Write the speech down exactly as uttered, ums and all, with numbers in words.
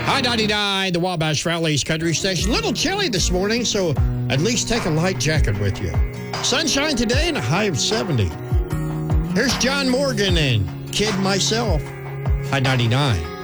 I ninety-nine, the Wabash Valley's country station. A little chilly this morning, so at least take a light jacket with you. Sunshine today and a high of seventy. Here's John Morgan and Kid Myself. I ninety-nine.